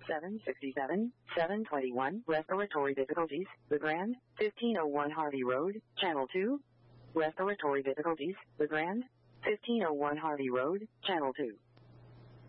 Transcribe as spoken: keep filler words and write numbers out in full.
seven sixty-seven, seven twenty-one. Respiratory difficulties, The Grand, fifteen oh one Harvey Road, Channel two. Respiratory difficulties, The Grand, fifteen oh one Harvey Road, Channel two.